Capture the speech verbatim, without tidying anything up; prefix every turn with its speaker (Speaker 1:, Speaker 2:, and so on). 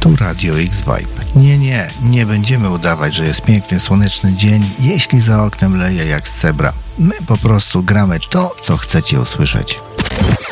Speaker 1: Tu Radio X Vibe. Nie, nie, nie będziemy udawać, że jest piękny, słoneczny dzień, jeśli za oknem leje jak z cebra. My po prostu gramy to, co chcecie usłyszeć.